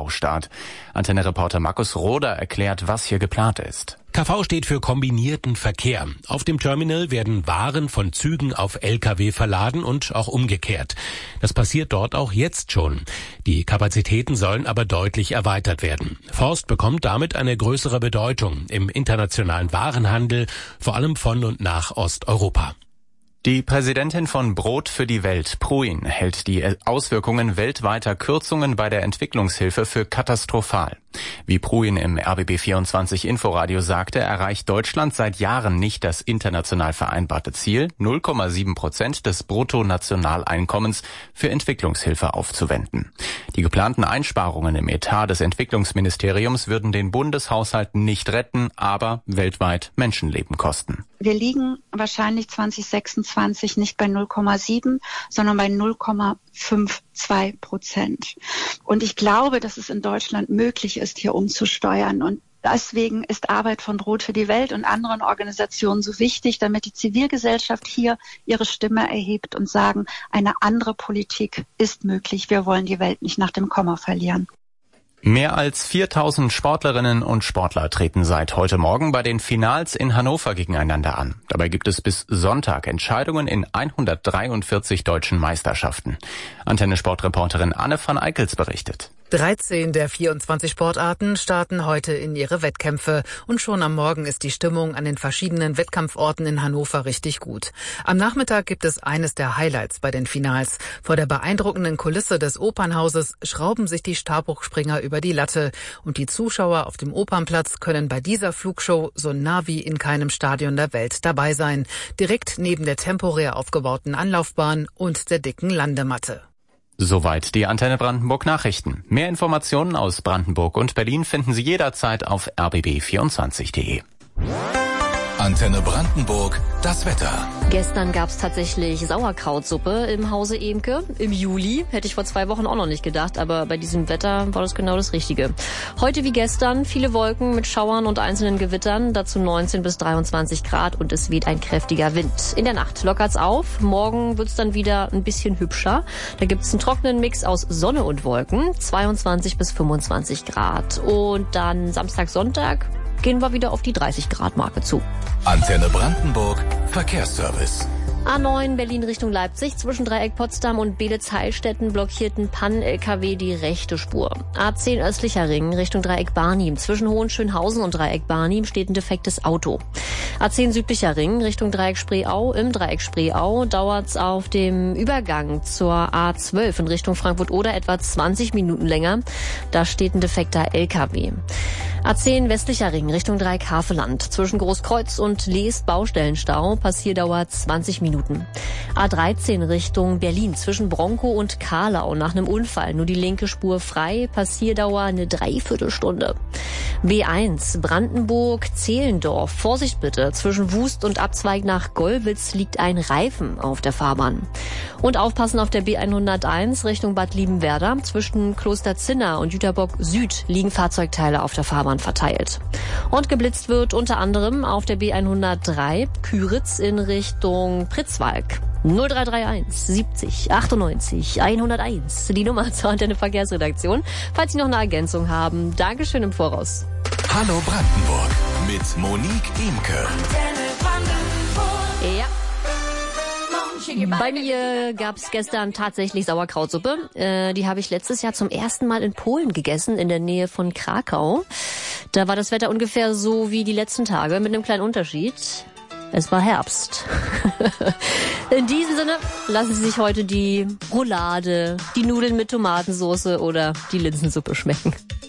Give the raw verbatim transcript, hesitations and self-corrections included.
V-Start. Antenne-Reporter Markus Roder erklärt, was hier geplant ist. K V steht für kombinierten Verkehr. Auf dem Terminal werden Waren von Zügen auf L K W verladen und auch umgekehrt. Das passiert dort auch jetzt schon. Die Kapazitäten sollen aber deutlich erweitert werden. Forst bekommt damit eine größere Bedeutung im internationalen Warenhandel, vor allem von und nach Osteuropa. Die Präsidentin von Brot für die Welt, Pruin, hält die Auswirkungen weltweiter Kürzungen bei der Entwicklungshilfe für katastrophal. Wie Pruin im R B B vierundzwanzig Inforadio sagte, erreicht Deutschland seit Jahren nicht das international vereinbarte Ziel, null Komma sieben Prozent des Bruttonationaleinkommens für Entwicklungshilfe aufzuwenden. Die geplanten Einsparungen im Etat des Entwicklungsministeriums würden den Bundeshaushalt nicht retten, aber weltweit Menschenleben kosten. Wir liegen wahrscheinlich zwanzig sechsundzwanzig nicht bei null Komma sieben, sondern bei null Komma zweiundfünfzig Prozent. Und ich glaube, dass es in Deutschland möglich ist, hier umzusteuern. Und deswegen ist Arbeit von Brot für die Welt und anderen Organisationen so wichtig, damit die Zivilgesellschaft hier ihre Stimme erhebt und sagen, eine andere Politik ist möglich. Wir wollen die Welt nicht nach dem Komma verlieren. Mehr als viertausend Sportlerinnen und Sportler treten seit heute Morgen bei den Finals in Hannover gegeneinander an. Dabei gibt es bis Sonntag Entscheidungen in hundertdreiundvierzig deutschen Meisterschaften. Antenne-Sportreporterin Anne van Eickels berichtet. dreizehn der vierundzwanzig Sportarten starten heute in ihre Wettkämpfe und schon am Morgen ist die Stimmung an den verschiedenen Wettkampforten in Hannover richtig gut. Am Nachmittag gibt es eines der Highlights bei den Finals. Vor der beeindruckenden Kulisse des Opernhauses schrauben sich die Stabhochspringer über die Latte und die Zuschauer auf dem Opernplatz können bei dieser Flugshow so nah wie in keinem Stadion der Welt dabei sein, direkt neben der temporär aufgebauten Anlaufbahn und der dicken Landematte. Soweit die Antenne Brandenburg Nachrichten. Mehr Informationen aus Brandenburg und Berlin finden Sie jederzeit auf r b b vierundzwanzig punkt de. Antenne Brandenburg, das Wetter. Gestern gab es tatsächlich Sauerkrautsuppe im Hause Emke. Im Juli, hätte ich vor zwei Wochen auch noch nicht gedacht, aber bei diesem Wetter war das genau das Richtige. Heute wie gestern viele Wolken mit Schauern und einzelnen Gewittern, dazu neunzehn bis dreiundzwanzig Grad und es weht ein kräftiger Wind. In der Nacht lockert's auf, morgen wird's dann wieder ein bisschen hübscher. Da gibt's einen trockenen Mix aus Sonne und Wolken, zweiundzwanzig bis fünfundzwanzig Grad. Und dann Samstag, Sonntag gehen wir wieder auf die dreißig Grad Marke zu. Antenne Brandenburg, Verkehrsservice. A neun Berlin Richtung Leipzig, zwischen Dreieck Potsdam und Beelitz-Heilstätten blockierten Pannen-L K W die rechte Spur. A zehn östlicher Ring Richtung Dreieck Barnim, zwischen Hohenschönhausen und Dreieck Barnim steht ein defektes Auto. A zehn südlicher Ring Richtung Dreieck Spreeau, im Dreieck Spreeau dauert's auf dem Übergang zur A zwölf in Richtung Frankfurt-Oder etwa zwanzig Minuten länger. Da steht ein defekter L K W. A zehn westlicher Ring Richtung Dreieck Haveland, zwischen Großkreuz und Lees Baustellenstau, Passierdauer zwanzig Minuten. A dreizehn Richtung Berlin, zwischen Bronkow und Karlau, nach einem Unfall nur die linke Spur frei, Passierdauer eine Dreiviertelstunde. B eins Brandenburg-Zehlendorf, Vorsicht bitte, zwischen Wust und Abzweig nach Gollwitz liegt ein Reifen auf der Fahrbahn. Und aufpassen auf der B hunderteins Richtung Bad Liebenwerda, zwischen Kloster Zinna und Jüterbock Süd liegen Fahrzeugteile auf der Fahrbahn verteilt. Und geblitzt wird unter anderem auf der B hundertdrei Küritz in Richtung Pritzwalk. null drei drei eins siebzig achtundneunzig hunderteins, die Nummer zur Antenne Verkehrsredaktion. Falls Sie noch eine Ergänzung haben, Dankeschön im Voraus. Hallo Brandenburg mit Monique Imke. Ja. Bei mir gab's gestern tatsächlich Sauerkrautsuppe. Äh, die habe ich letztes Jahr zum ersten Mal in Polen gegessen, in der Nähe von Krakau. Da war das Wetter ungefähr so wie die letzten Tage, mit einem kleinen Unterschied. Es war Herbst. In diesem Sinne lassen Sie sich heute die Roulade, die Nudeln mit Tomatensauce oder die Linsensuppe schmecken.